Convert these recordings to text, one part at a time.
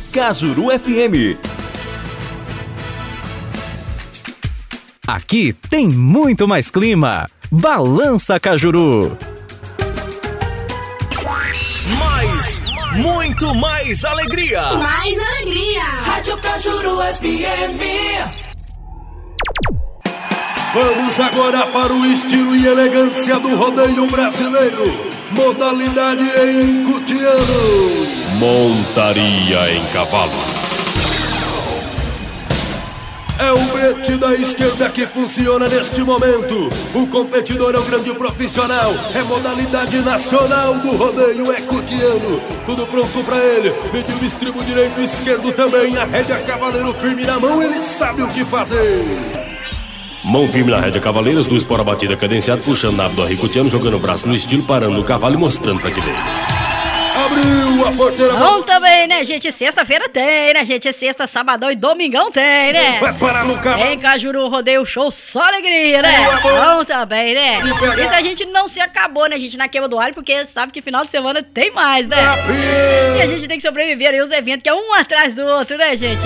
Cajuru FM. Aqui tem muito mais clima. Balança Cajuru. Muito mais alegria. Mais alegria. Rádio Cajuru FM. Vamos agora para o estilo e elegância do rodeio brasileiro. Modalidade em cutiano. Montaria em cavalo. É o brete da esquerda que funciona neste momento. O competidor é o grande profissional. É modalidade nacional do rodeio ecutiano. Tudo pronto pra ele. Mediu o estribo direito e esquerdo também. A rédea cavaleiro firme na mão, ele sabe o que fazer. Mão firme na rédea cavaleiros, do espora batida cadenciado, puxando na do arricutiano, jogando o braço no estilo, parando no cavalo e mostrando pra que vem. Abriu a porteira. Bom também, né, gente? Sexta-feira tem, né, gente? Sexta, sabadão e domingão tem, né? Vai parar no cavalo. Em Cajuru, rodeio show, só alegria, né? Bom também, né? Isso a gente não se acabou, né, gente, na queima do alho, porque sabe que final de semana tem mais, né? E a gente tem que sobreviver aí os eventos, que é um atrás do outro, né, gente?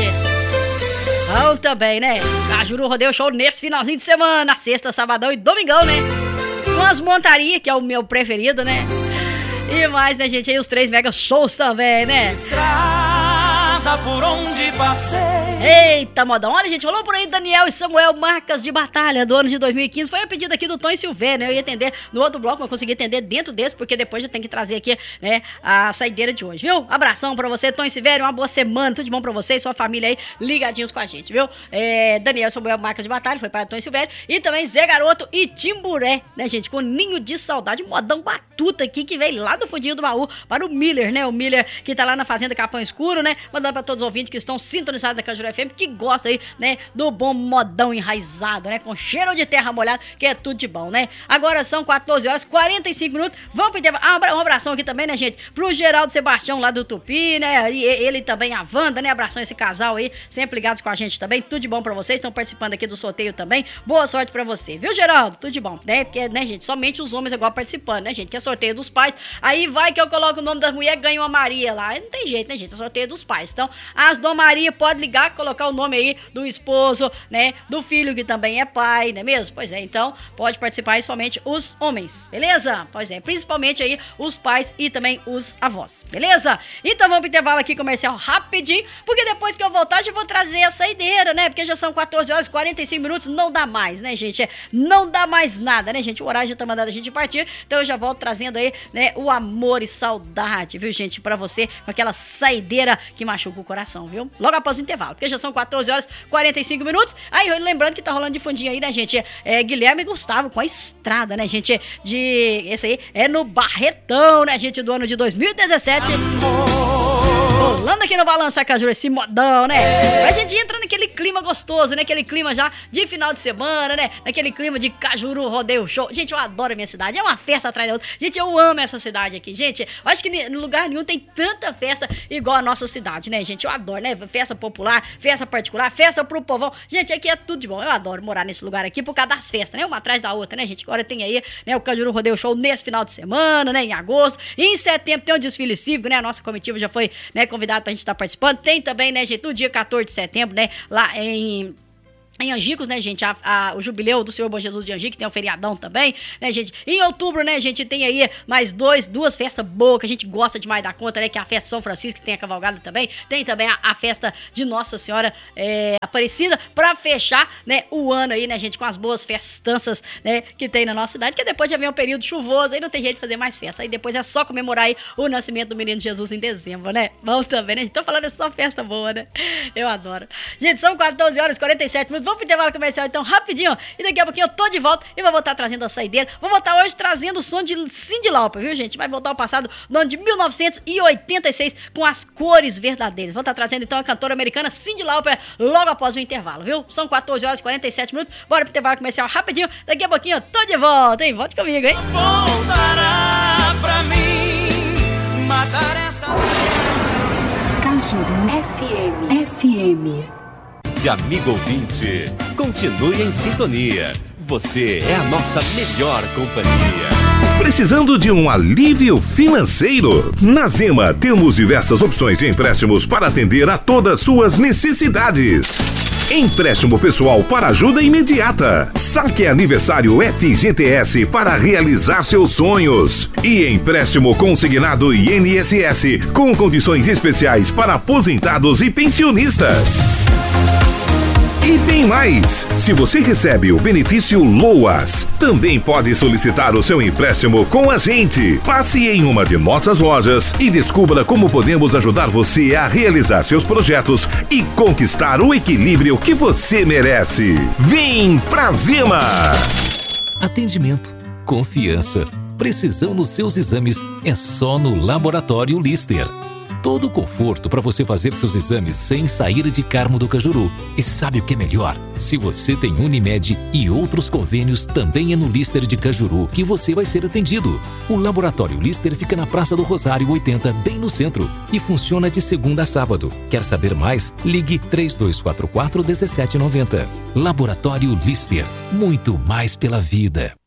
Bom também, né? Cajuru, rodeio show nesse finalzinho de semana, sexta, sabadão e domingão, né? Com as montarias, que é o meu preferido, né? E mais, né, gente? Aí os 3 mega shows também, né? Estrada por onde passei. Eita, modão. Olha, gente, rolou por aí Daniel e Samuel, marcas de batalha do ano de 2015. Foi a pedido aqui do Tom e Silveira, né? Eu ia atender no outro bloco, mas consegui atender dentro desse, porque depois já tem que trazer aqui, né, a saideira de hoje, viu? Abração pra você, Tom e Silveira. Uma boa semana, tudo de bom pra você e sua família aí, ligadinhos com a gente, viu? Daniel e Samuel, marcas de batalha, foi para Tom e Silveira. E também Zé Garoto e Timburé, né, gente? Com Ninho de Saudade, modão batuta aqui, que veio lá do fundinho do baú para o Miller, né? O Miller que tá lá na Fazenda Capão Escuro, né? Mandando pra todos os ouvintes que estão sintonizados da Cajuru FM, que gostam aí, né? Do bom modão enraizado, né? Com cheiro de terra molhada, que é tudo de bom, né? Agora são 14 horas 45 minutos. Vamos pedir um abração aqui também, né, gente? Pro Geraldo Sebastião lá do Tupi, né? E ele também, a Wanda, né? Abração esse casal aí, sempre ligados com a gente também. Tudo de bom pra vocês. Estão participando aqui do sorteio também. Boa sorte pra você, viu, Geraldo? Tudo de bom, né? Porque, né, gente? Somente os homens agora participando, né, gente? Que é sorteio dos pais. Aí vai que eu coloco o nome da mulher, ganha uma Maria lá. Aí não tem jeito, né, gente? É sorteio dos pais. Então, as Dona Maria pode ligar, colocar o nome aí do esposo, né? Do filho que também é pai, não é mesmo? Pois é, então pode participar aí somente os homens, beleza? Pois é, principalmente aí os pais e também os avós, beleza? Então vamos pro intervalo aqui comercial rapidinho, porque depois que eu voltar eu já vou trazer a saideira, né? Porque já são 14 horas e 45 minutos, não dá mais, né, gente? Não dá mais nada, né, gente? O horário já tá mandando a gente partir, então eu já volto trazendo aí, né, o amor e saudade, viu, gente? Pra você, com aquela saideira que machuca o coração, viu? Logo após o intervalo, porque já são 14 horas e 45 minutos. Aí, lembrando que tá rolando de fundinho aí, né, gente? Guilherme e Gustavo com a estrada, né, gente? Esse aí é no Barretão, né, gente? Do ano de 2017. Rolando aqui no Balança Cajuru, esse modão, né? A gente entra naquele clima gostoso, né? Aquele clima já de final de semana, né? Naquele clima de Cajuru, rodeio show. Gente, eu adoro a minha cidade. É uma festa atrás da outra. Gente, eu amo essa cidade aqui, gente. Eu acho que em lugar nenhum tem tanta festa igual a nossa cidade, né, gente? Eu adoro, né? Festa popular, festa particular, festa pro povão. Gente, aqui é tudo de bom. Eu adoro morar nesse lugar aqui por causa das festas, né? Uma atrás da outra, né, gente? Agora tem aí, né, o Cajuru Rodeio Show nesse final de semana, né? Em agosto. E em setembro tem um desfile cívico, né? A nossa comitiva já foi, né, convidada pra gente estar participando. Tem também, né, gente, no dia 14 de setembro, né? Lá em Angicos, né, gente, o jubileu do Senhor Bom Jesus de Angico, tem um feriadão também, né, gente. Em outubro, né, gente, tem aí mais duas festas boas que a gente gosta demais da conta, né, que é a festa São Francisco, que tem a cavalgada também. Tem também a festa de Nossa Senhora Aparecida, pra fechar, né, o ano aí, né, gente, com as boas festanças, né, que tem na nossa cidade, que depois já vem um período chuvoso, aí não tem jeito de fazer mais festa. Aí depois é só comemorar aí o nascimento do menino Jesus em dezembro, né. Bom também, né, gente, tô falando, é só festa boa, né. Eu adoro. Gente, são 14 horas e 47 minutos. Vamos pro intervalo comercial então rapidinho, e daqui a pouquinho eu tô de volta e vou voltar trazendo a saideira. Vou voltar hoje trazendo o som de Cyndi Lauper, viu, gente? Vai voltar ao passado no ano de 1986 com as cores verdadeiras. Vou estar trazendo então a cantora americana Cyndi Lauper logo após o intervalo, viu? São 14 horas e 47 minutos. Bora pro intervalo comercial rapidinho, daqui a pouquinho eu tô de volta, hein? Volte comigo, hein? Voltará pra mim matar esta Cajuru FM. Amigo ouvinte, continue em sintonia. Você é a nossa melhor companhia. Precisando de um alívio financeiro? Na Zema temos diversas opções de empréstimos para atender a todas suas necessidades. Empréstimo pessoal para ajuda imediata. Saque aniversário FGTS para realizar seus sonhos. E empréstimo consignado INSS com condições especiais para aposentados e pensionistas. E tem mais! Se você recebe o benefício LOAS, também pode solicitar o seu empréstimo com a gente. Passe em uma de nossas lojas e descubra como podemos ajudar você a realizar seus projetos e conquistar o equilíbrio que você merece. Vem pra Zema! Atendimento, confiança, precisão nos seus exames é só no Laboratório Lister. Todo o conforto para você fazer seus exames sem sair de Carmo do Cajuru. E sabe o que é melhor? Se você tem Unimed e outros convênios, também é no Lister de Cajuru que você vai ser atendido. O Laboratório Lister fica na Praça do Rosário 80, bem no centro. E funciona de segunda a sábado. Quer saber mais? Ligue 3244-1790. Laboratório Lister. Muito mais pela vida.